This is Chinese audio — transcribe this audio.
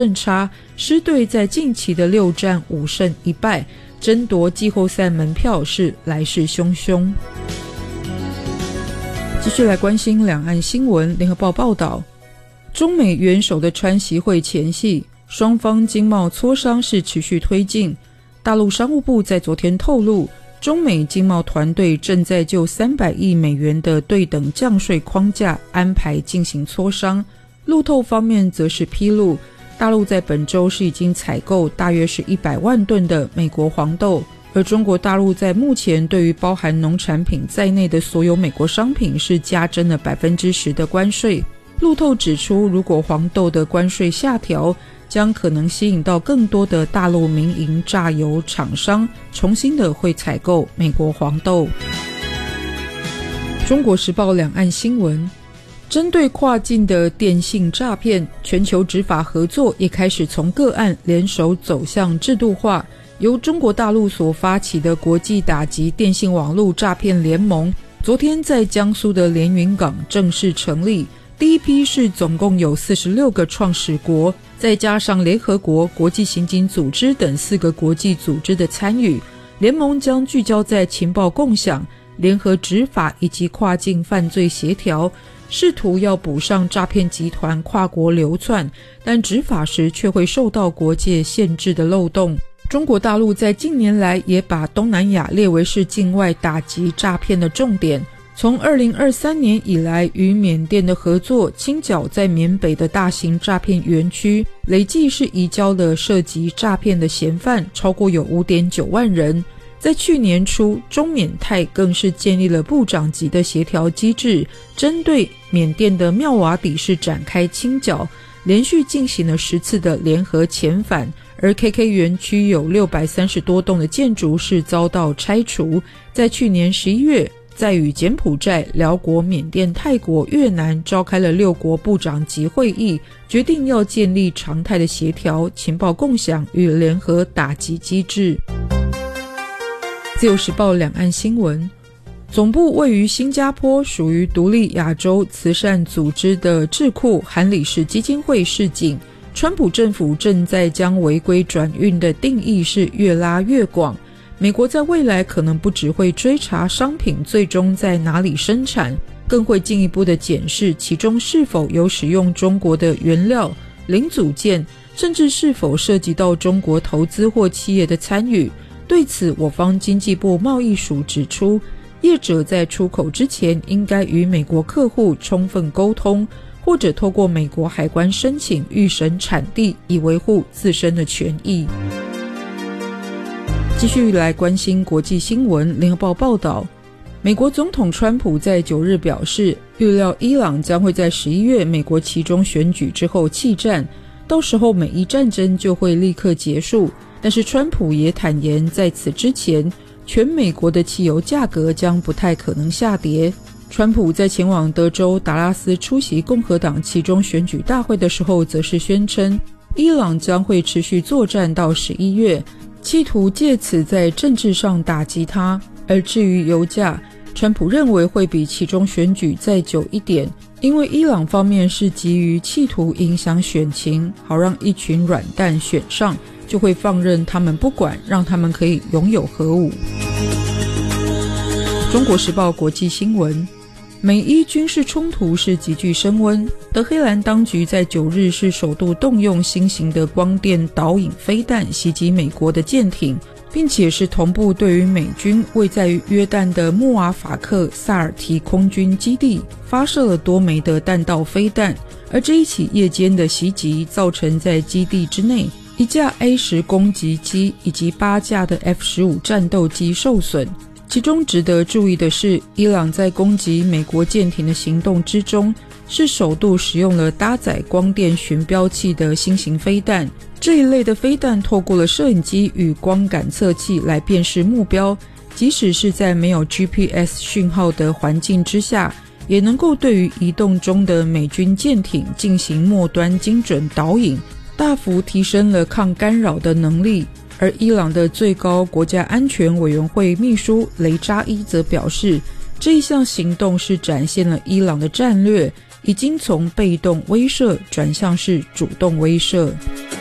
胜差，狮队在近期的6战5胜1败，争夺季后赛门票是来势汹汹。继续来关心两岸新闻。联合报报道，中美元首的川习会前夕，双方经贸磋商是持续推进。大陆商务部在昨天透露，中美经贸团队正在就300亿美元的对等降税框架安排进行磋商。路透方面则是披露，大陆在本周是已经采购大约是100万吨的美国黄豆，而中国大陆在目前对于包含农产品在内的所有美国商品是加征了 10% 的关税。路透指出，如果黄豆的关税下调，将可能吸引到更多的大陆民营榨油厂商重新的会采购美国黄豆。中国时报两岸新闻，针对跨境的电信诈骗，全球执法合作也开始从个案联手走向制度化。由中国大陆所发起的国际打击电信网络诈骗联盟，昨天在江苏的连云港正式成立。第一批是总共有46个创始国，再加上联合国、国际刑警组织等4个国际组织的参与，联盟将聚焦在情报共享、联合执法以及跨境犯罪协调，试图要补上诈骗集团跨国流窜，但执法时却会受到国界限制的漏洞。中国大陆在近年来也把东南亚列为是境外打击诈骗的重点。从2023年以来，与缅甸的合作，清剿在缅北的大型诈骗园区，累计是移交了涉及诈骗的嫌犯超过有 5.9 万人。在去年初，中缅泰更是建立了部长级的协调机制，针对缅甸的妙瓦底市展开清剿，连续进行了10次的联合遣返，而 KK 园区有630多栋的建筑是遭到拆除。在去年11月，在与柬埔寨、辽国、缅甸、泰国、越南召开了6国部长级会议，决定要建立常态的协调、情报共享与联合打击机制。自由时报两岸新闻，总部位于新加坡，属于独立亚洲慈善组织的智库韩理士基金会示警，川普政府正在将违规转运的定义是越拉越广。美国在未来可能不只会追查商品最终在哪里生产，更会进一步的检视其中是否有使用中国的原料、零组件，甚至是否涉及到中国投资或企业的参与。对此，我方经济部贸易署指出，业者在出口之前应该与美国客户充分沟通，或者透过美国海关申请预审产地，以维护自身的权益。继续来关心国际新闻。联合报报道，美国总统川普在9日表示，预料伊朗将会在11月美国期中选举之后弃战，到时候美伊战争就会立刻结束。但是川普也坦言，在此之前，全美国的汽油价格将不太可能下跌。川普在前往德州达拉斯出席共和党期中选举大会的时候，则是宣称，伊朗将会持续作战到11月，企图借此在政治上打击他。而至于油价，川普认为会比期中选举再久一点，因为伊朗方面是急于企图影响选情，好让一群软蛋选上，就会放任他们不管，让他们可以拥有核武。中国时报国际新闻，美伊军事冲突是急剧升温。德黑兰当局在9日是首度动用新型的光电导引飞弹袭击美国的舰艇，并且是同步对于美军位在于约旦的穆瓦法克萨尔提空军基地发射了多枚的弹道飞弹。而这一起夜间的袭击造成在基地之内1架 A-10 攻击机以及8架的 F-15 战斗机受损。其中值得注意的是，伊朗在攻击美国舰艇的行动之中，是首度使用了搭载光电寻标器的新型飞弹。这一类的飞弹透过了摄影机与光感测器来辨识目标，即使是在没有 GPS 讯号的环境之下，也能够对于移动中的美军舰艇进行末端精准导引，大幅提升了抗干扰的能力。而伊朗的最高国家安全委员会秘书雷扎伊则表示，这一项行动是展现了伊朗的战略， 已经从被动威慑转向是主动威慑。